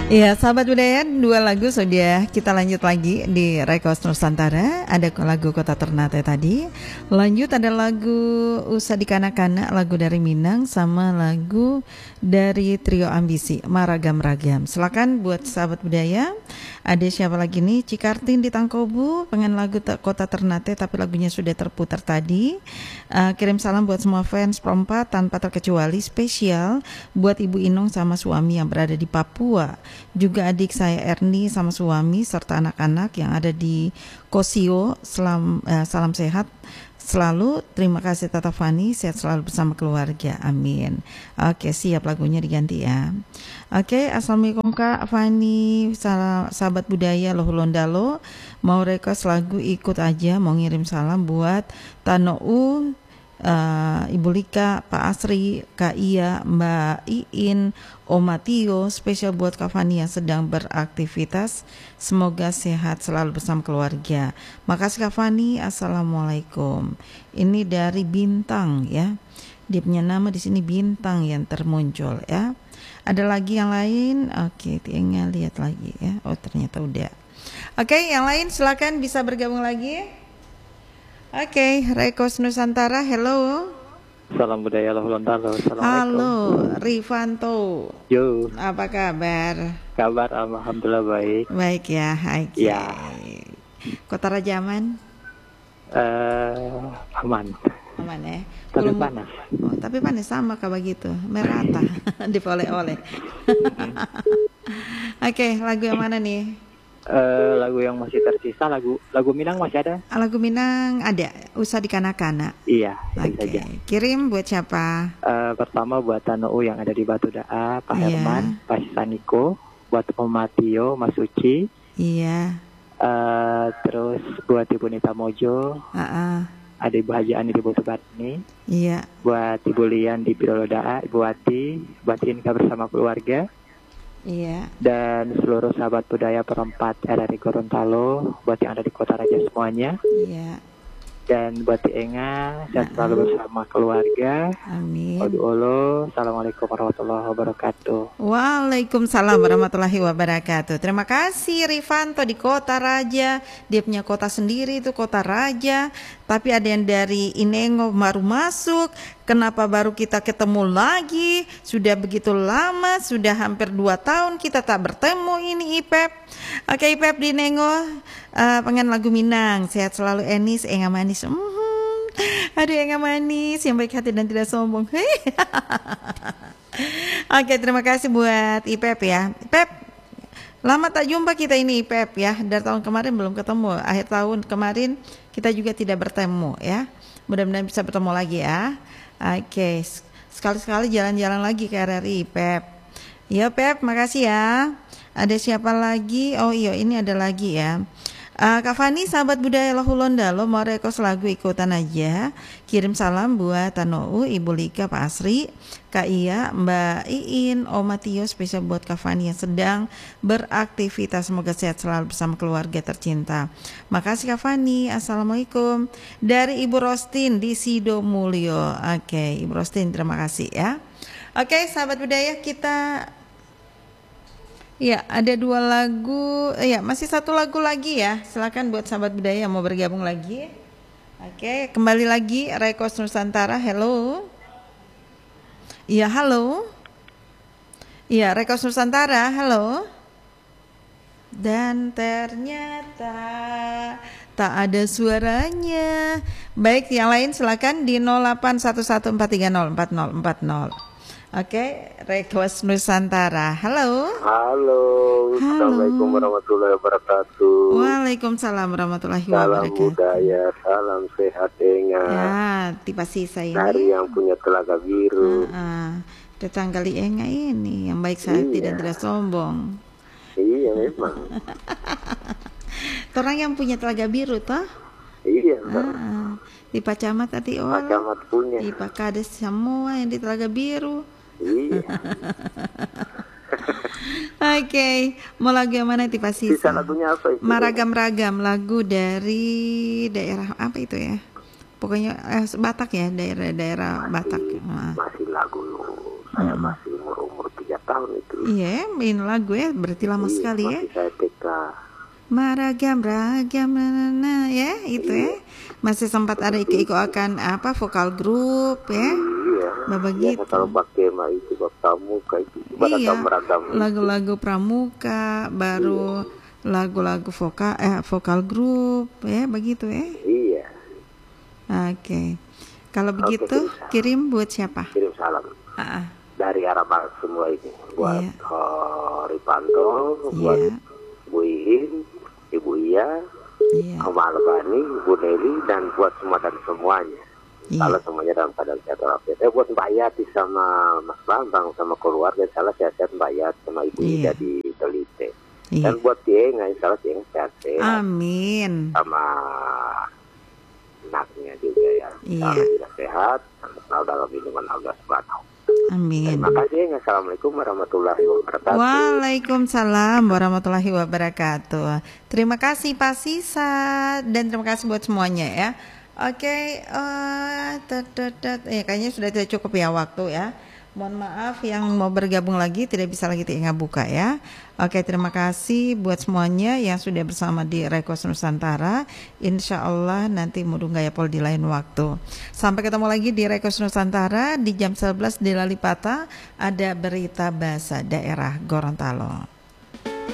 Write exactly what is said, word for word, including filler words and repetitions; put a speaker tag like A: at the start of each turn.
A: Ya, sahabat budaya, dua lagu sudah kita lanjut lagi di Request Nusantara. Ada lagu Kota Ternate tadi. Lanjut ada lagu Usah Dikanak-kanak, lagu dari Minang, sama lagu dari Trio Ambisi, Maragam-ragam. Silakan buat sahabat budaya. Ada siapa lagi nih? Cikartin di Tangkobu, pengen lagu Kota Ternate tapi lagunya sudah terputar tadi. Uh, kirim salam buat semua fans perempat tanpa terkecuali, spesial buat Ibu Inung sama suami yang berada di Papua. Juga adik saya Erni sama suami serta anak-anak yang ada di Kosio. Selam, uh, salam sehat selalu. Terima kasih Tata Fani, sehat selalu bersama keluarga, amin. Oke, siap, lagunya diganti ya. Oke, assalamualaikum Kak Fani, salam, sahabat budaya Lohulondalo. Mau request lagu ikut aja, mau ngirim salam buat Tanou, uh, Ibu Lika, Pak Asri, Kak Iya, Mbak Iin, Oma Tio, spesial buat Kak Fani yang sedang beraktivitas. Semoga sehat selalu bersama keluarga. Makasih Kak Fani. Assalamualaikum. Ini dari Bintang ya. Dia punya nama di sini Bintang yang termuncul ya. Ada lagi yang lain? Oke, tinggal lihat lagi ya. Oh, ternyata udah. Oke, yang lain silakan bisa bergabung lagi. Oke, Request Nusantara. Hello.
B: Salam budaya Lohulondalo.
A: Halo, Rifanto.
B: Yo.
A: Apa kabar?
B: Kabar alhamdulillah baik.
A: Baik ya, hai.
B: Ya.
A: Kota Raja aman?
B: Uh, aman.
A: Aman ya.
B: Tapi
A: Belum...
B: panas.
A: Oh, tapi panas sama kayak begitu. Merata dipoleh-oleh. Oke, lagu yang mana nih?
B: Uh, lagu yang masih tersisa, lagu lagu Minang masih ada?
A: Lagu Minang ada, Usah Dikanak-kanak.
B: Iya,
A: oke.
B: Saja.
A: Kirim buat siapa?
B: Uh, pertama buat Tanou yang ada di Batu Daa, Pak
A: iya.
B: Herman, Pak Saniko, buat Om Matio, Mas Suci.
A: Iya.
B: Uh, terus buat Ibu Nita Mojo.
A: Uh-uh.
B: Ada Ibu Haji Ani di Batu Batni.
A: Iya. Buat
B: Ibu Lian di Pirolo Daa, Ibu Wati, buat Inka bersama keluarga.
A: Iya.
B: Dan seluruh sahabat budaya perempat R R I Gorontalo, buat yang ada di Kota Raja semuanya.
A: Iya.
B: Dan buat Enga, sehat selalu bersama keluarga.
A: Amin.
B: Oduolo, assalamualaikum warahmatullahi wabarakatuh.
A: Waalaikumsalam warahmatullahi wabarakatuh. Terima kasih Rifanto di Kota Raja. Dia punya kota sendiri itu Kota Raja. Tapi ada yang dari Inengo baru masuk. Kenapa baru kita ketemu lagi? Sudah begitu lama, sudah hampir dua tahun kita tak bertemu ini Ipep. Oke Ipep di Inengo, uh, pengen lagu Minang. Sehat selalu Enis, Enga manis. Mm-hmm. Aduh Enga manis, yang baik hati dan tidak sombong. Oke, terima kasih buat Ipep ya. Ipep, lama tak jumpa kita ini Ipep ya. Dari tahun kemarin belum ketemu. Akhir tahun kemarin kita juga tidak bertemu ya. Mudah-mudahan bisa bertemu lagi ya. Oke, sekali-sekali jalan-jalan lagi ke R R I Pep. Ya Pep, makasih ya. Ada siapa lagi? Oh iya, ini ada lagi ya. Uh, Kak Fani, sahabat budaya Lohulondalo, mau request lagu ikutan aja. Kirim salam buat Tanou, Ibu Lika, Pak Asri, Kak Iya, Mbak Iin, Om Matio, spesial buat Kak Fani yang sedang beraktivitas. Semoga sehat selalu bersama keluarga tercinta. Makasih Kak Fani. Assalamualaikum. Dari Ibu Rostin di Sido Mulyo. Oke, Ibu Rostin, terima kasih ya. Oke, sahabat budaya, kita ya, ada dua lagu. Ya, masih satu lagu lagi ya. Silakan buat sahabat budaya yang mau bergabung lagi. Oke, kembali lagi Request Nusantara. Hello. Iya, halo. Iya, Request Nusantara. Halo. Dan ternyata tak ada suaranya. Baik, yang lain silakan di nol delapan satu satu empat tiga nol empat nol empat nol. Oke, Request Nusantara. Halo.
C: Halo. Assalamualaikum warahmatullahi wabarakatuh.
A: Waalaikumsalam warahmatullahi
C: salam
A: wabarakatuh.
C: Salam budaya, salam sehat Enga.
A: Ya, tiba sisa ini.
C: Dari yang punya telaga biru.
A: Uh-uh. Tetanggali Enga ini yang baik hati iya. dan tidak sombong.
C: Iya memang.
A: Orang yang punya telaga biru toh?
C: Iya.
A: Uh-uh. Di Pak Camat tadi oh.
C: Pak Camat punya.
A: Di Pak Kades semua yang di telaga biru.
C: Iya.
A: Oke, okay. Mau lagu yang mana Tipa Sisa?
C: Sisa lagunya apa itu?
A: Maragam-ragam, lagu dari daerah apa itu ya? Pokoknya eh, Batak ya, daerah-daerah Batak.
C: Masih, masih lagu saya hmm. masih umur umur tiga tahun itu.
A: Iya, main lagu ya, berarti lama
C: Iya,
A: sekali ya.
C: masih saya T K.
A: Maragam ragam na, na, ya itu ya. Masih sempat ada iko-iko akan apa vokal grup ya.
C: Iya.
A: Bapak
C: Iya,
A: gitu.
C: kalau pakai mah itu bab pramuka itu
A: Iya.
C: beragam-ragam.
A: Lagu-lagu pramuka, baru lagu-lagu vokal eh vokal grup ya, begitu ya.
C: Iya.
A: Oke. Kalau
C: Oke,
A: begitu
C: bisa.
A: kirim buat siapa?
C: Kirim salam
A: Ah, ah.
C: dari arah barat semua ini buat
A: Iya.
C: uh, Ripanto, buat
A: Iya.
C: Bu Iin, Ibu Iya,
A: Iya.
C: Om Albani, Bu Nelly, dan buat semua dan semuanya.
A: Iya.
C: Kalau semuanya dalam keadaan sehat walafiat. Eh buat Mbak Yati sama Mas Bambang sama keluarga, salah sehat-sehat Mbak Yati sama Ibu
A: Iya.
C: Ida di Telite.
A: Iya.
C: Dan buat Tienga, insya Allah Tienga sehat-sehat.
A: Amin.
C: Sama anaknya juga ya.
A: Iya.
C: Kalau tidak sehat, selalu dalam lindungan Allah Subhanahu.
A: Amin.
C: Terima kasih. Assalamualaikum warahmatullahi wabarakatuh.
A: Waalaikumsalam warahmatullahi wabarakatuh. Terima kasih Pak Sisa dan terima kasih buat semuanya ya. Oke, eh tet- tet- tet. Eh, kayaknya sudah tidak cukup ya waktu ya. Mohon maaf yang mau bergabung lagi tidak bisa lagi tinggal buka ya. Oke, terima kasih buat semuanya yang sudah bersama di Rekos Nusantara. Insya Allah nanti Mudung Gaya Pol di lain waktu. Sampai ketemu lagi di Rekos Nusantara di jam sebelas di Lalipata ada berita bahasa daerah Gorontalo.